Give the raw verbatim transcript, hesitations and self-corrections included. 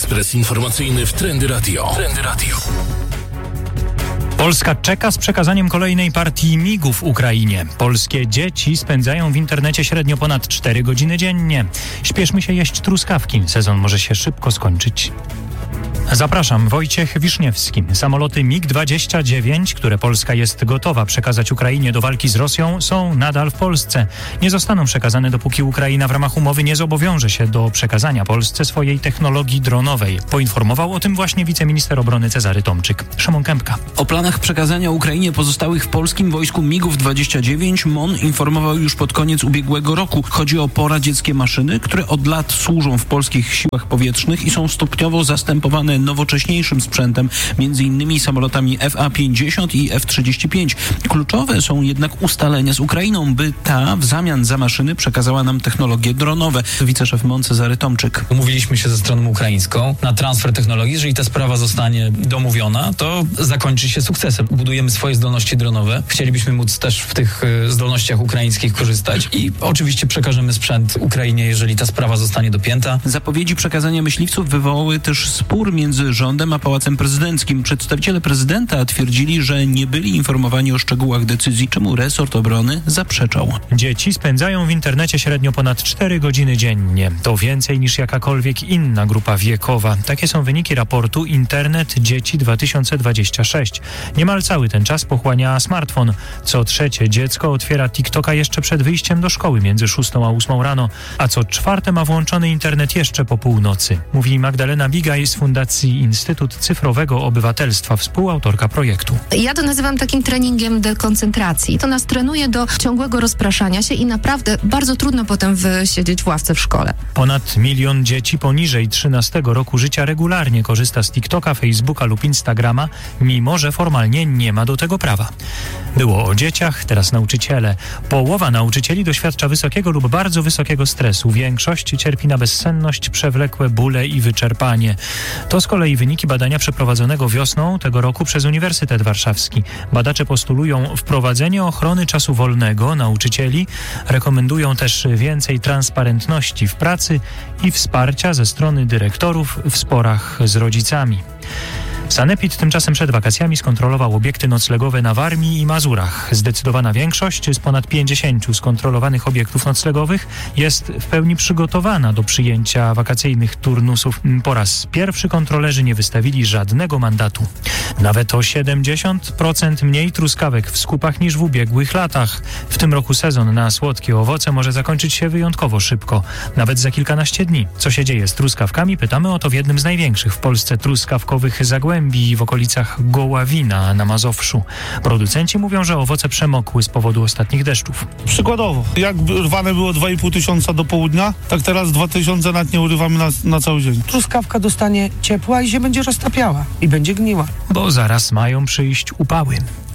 Ekspres informacyjny w Trendy Radio. Trendy Radio. Polska czeka z przekazaniem kolejnej partii migów Ukrainie. Polskie dzieci spędzają w internecie średnio ponad cztery godziny dziennie. Śpieszmy się jeść truskawki. Sezon może się szybko skończyć. Zapraszam, Wojciech Wiszniewski. Samoloty mig dwadzieścia dziewięć, które Polska jest gotowa przekazać Ukrainie do walki z Rosją, są nadal w Polsce. Nie zostaną przekazane, dopóki Ukraina w ramach umowy nie zobowiąże się do przekazania Polsce swojej technologii dronowej. Poinformował o tym właśnie wiceminister obrony Cezary Tomczyk. Szymon Kępka. O planach przekazania Ukrainie pozostałych w polskim wojsku migów dwadzieścia dziewięć M O N informował już pod koniec ubiegłego roku. Chodzi o poradzieckie maszyny, które od lat służą w polskich siłach powietrznych i są stopniowo zastępowane nowocześniejszym sprzętem, między innymi samolotami F A pięćdziesiąt i F trzydzieści pięć. Kluczowe są jednak ustalenia z Ukrainą, by ta w zamian za maszyny przekazała nam technologie dronowe. Wiceszef M O N Cezary Tomczyk. Umówiliśmy się ze stroną ukraińską na transfer technologii. Jeżeli ta sprawa zostanie domówiona, to zakończy się sukcesem. Budujemy swoje zdolności dronowe. Chcielibyśmy móc też w tych zdolnościach ukraińskich korzystać i oczywiście przekażemy sprzęt Ukrainie, jeżeli ta sprawa zostanie dopięta. Zapowiedzi przekazania myśliwców wywołały też spór między rządem a Pałacem Prezydenckim. Przedstawiciele prezydenta twierdzili, że nie byli informowani o szczegółach decyzji, czemu resort obrony zaprzeczał. Dzieci spędzają w internecie średnio ponad cztery godziny dziennie. To więcej niż jakakolwiek inna grupa wiekowa. Takie są wyniki raportu Internet Dzieci dwa tysiące dwadzieścia sześć. Niemal cały ten czas pochłania smartfon. Co trzecie dziecko otwiera TikToka jeszcze przed wyjściem do szkoły między szóstą a ósmą rano, a co czwarte ma włączony internet jeszcze po północy. Mówi Magdalena Bigaj z Fundacji Instytut Cyfrowego Obywatelstwa, współautorka projektu. Ja to nazywam takim treningiem dekoncentracji. To nas trenuje do ciągłego rozpraszania się i naprawdę bardzo trudno potem wysiedzieć w ławce w szkole. Ponad milion dzieci poniżej trzynastego roku życia regularnie korzysta z TikToka, Facebooka lub Instagrama, mimo że formalnie nie ma do tego prawa. Było o dzieciach, teraz nauczyciele. Połowa nauczycieli doświadcza wysokiego lub bardzo wysokiego stresu. Większość cierpi na bezsenność, przewlekłe bóle i wyczerpanie. To z kolei wyniki badania przeprowadzonego wiosną tego roku przez Uniwersytet Warszawski. Badacze postulują wprowadzenie ochrony czasu wolnego nauczycieli, rekomendują też więcej transparentności w pracy i wsparcia ze strony dyrektorów w sporach z rodzicami. Sanepid tymczasem przed wakacjami skontrolował obiekty noclegowe na Warmii i Mazurach. Zdecydowana większość z ponad pięćdziesięciu skontrolowanych obiektów noclegowych jest w pełni przygotowana do przyjęcia wakacyjnych turnusów. Po raz pierwszy kontrolerzy nie wystawili żadnego mandatu. Nawet o siedemdziesiąt procent mniej truskawek w skupach niż w ubiegłych latach. W tym roku sezon na słodkie owoce może zakończyć się wyjątkowo szybko, nawet za kilkanaście dni. Co się dzieje z truskawkami? Pytamy o to w jednym z największych w Polsce truskawkowych zagłębi w okolicach Goławina na Mazowszu. Producenci mówią, że owoce przemokły z powodu ostatnich deszczów. Przykładowo, jak rwane było dwa i pół tysiąca do południa, tak teraz dwa tysiące nawet nie urywamy na, na cały dzień. Truskawka dostanie ciepła i się będzie roztapiała i będzie gniła. Bo zaraz mają przyjść upały.